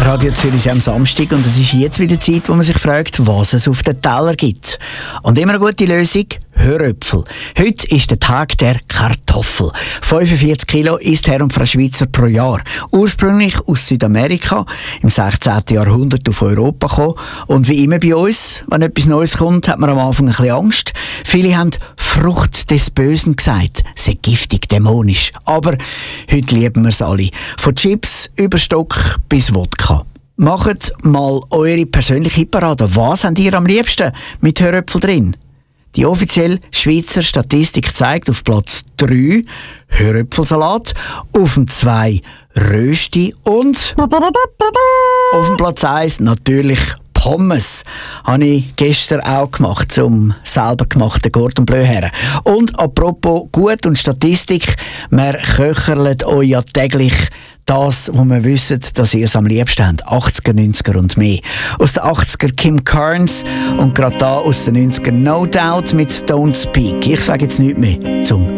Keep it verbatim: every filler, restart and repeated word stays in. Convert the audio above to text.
Radio Zürich am Samstag und es ist jetzt wieder Zeit, wo man sich fragt, was es auf den Teller gibt. Und immer eine gute Lösung, Höröpfel. Heute ist der Tag der Kartoffel. fünfundvierzig Kilo isst Herr und Frau Schweizer pro Jahr. Ursprünglich aus Südamerika, im sechzehnten Jahrhundert auf Europa gekommen. Und wie immer bei uns, wenn etwas Neues kommt, hat man am Anfang ein bisschen Angst. Viele haben Frucht des Bösen gesagt. Sehr giftig, dämonisch. Aber heute lieben wir es alle. Von Chips über Stock bis Wodka. Macht mal eure persönliche Parade. Was habt ihr am liebsten mit Höröpfel drin? Die offizielle Schweizer Statistik zeigt auf Platz drei Höröpfelsalat, auf dem zwei Rösti und auf dem Platz eins natürlich Pommes. Habe ich gestern auch gemacht, zum selber gemachten Cordon Bleu her. Und apropos Gut und Statistik, wir köcherlet euch ja täglich das, wo wir wissen, dass ihr es am liebsten habt. achtziger, neunziger und mehr. Aus den achtziger Kim Carnes und gerade da aus den neunziger No Doubt mit Don't Speak. Ich sage jetzt nichts mehr zum